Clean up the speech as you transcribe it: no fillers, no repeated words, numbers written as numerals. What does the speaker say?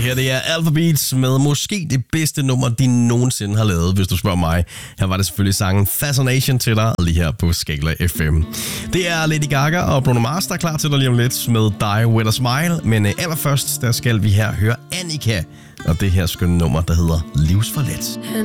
her det er Alphabeats med måske det bedste nummer, de nogensinde har lavet, hvis du spørger mig. Her var det selvfølgelig sangen Fascination til dig, lige her på Skala FM. Det er Lady Gaga og Bruno Mars, der er klar til dig lige om lidt med Die With A Smile. Men allerførst, der skal vi her høre Annika og det her skønne nummer, der hedder Livsforladt.